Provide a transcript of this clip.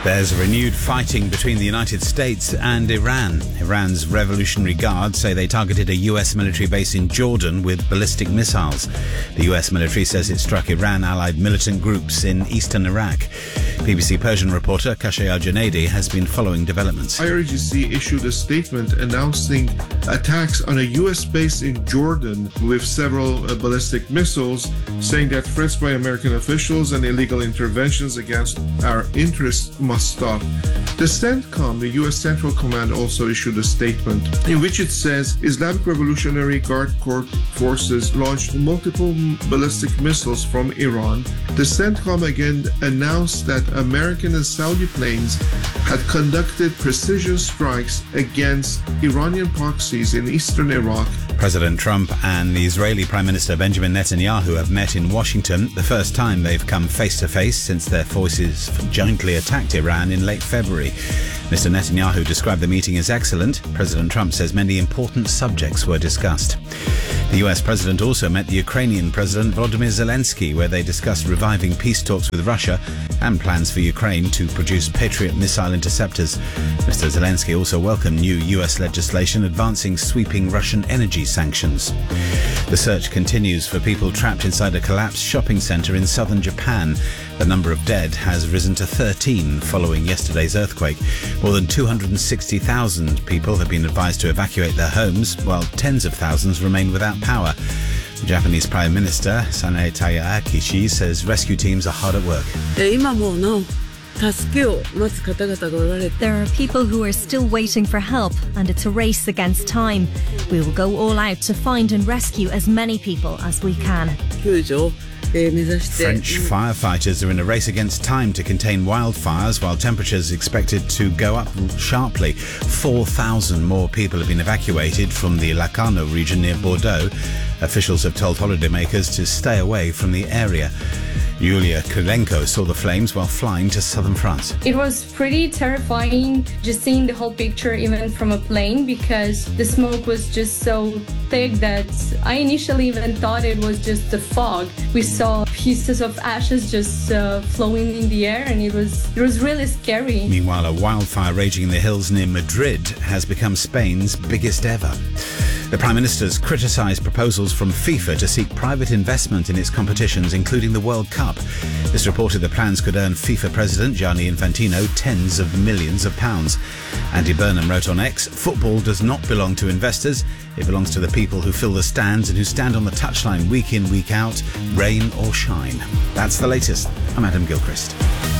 There's renewed fighting between the United States and Iran. Iran's Revolutionary Guard say they targeted a US military base in Jordan with ballistic missiles. The US military says it struck Iran-allied militant groups in eastern Iraq. BBC Persian reporter Khashayar Junaidi has been following developments. IRGC issued a statement announcing attacks on a US base in Jordan with several ballistic missiles, saying that threats by American officials and illegal interventions against our interests must stop. The CENTCOM, the US Central Command, also issued a statement in which it says Islamic Revolutionary Guard Corps forces launched multiple ballistic missiles from Iran. The CENTCOM again announced that American and Saudi planes had conducted precision strikes against Iranian proxies in eastern Iraq. President Trump and the Israeli Prime Minister Benjamin Netanyahu have met in Washington, the first time they've come face-to-face since their forces jointly attacked Iran in late February. Mr. Netanyahu described the meeting as excellent. President Trump says many important subjects were discussed. The US President also met the Ukrainian President Volodymyr Zelensky, where they discussed reviving peace talks with Russia and plans for Ukraine to produce Patriot missile interceptors. Mr. Zelensky also welcomed new US legislation advancing sweeping Russian energy sanctions. The search continues for people trapped inside a collapsed shopping centre in southern Japan. The number of dead has risen to 13 following yesterday's earthquake. More than 260,000 people have been advised to evacuate their homes, while tens of thousands remain without power. The Japanese Prime Minister Sanae Takaichi says rescue teams are hard at work. There are people who are still waiting for help, and it's a race against time. We will go all out to find and rescue as many people as we can. French firefighters are in a race against time to contain wildfires, while temperatures expected to go up sharply. 4,000 more people have been evacuated from the Lacanau region near Bordeaux. Officials have told holidaymakers to stay away from the area. Yulia Kulenko saw the flames while flying to southern France. It was pretty terrifying just seeing the whole picture even from a plane, because the smoke was just so thick that I initially even thought it was just the fog. We saw pieces of ashes just flowing in the air, and it was really scary. Meanwhile, a wildfire raging in the hills near Madrid has become Spain's biggest ever. The Prime Minister's criticised proposals from FIFA to seek private investment in its competitions, including the World Cup. This reported the plans could earn FIFA President Gianni Infantino tens of millions of pounds. Andy Burnham wrote on X, "Football does not belong to investors. It belongs to the people who fill the stands and who stand on the touchline week in, week out, rain or shine." That's the latest. I'm Adam Gilchrist.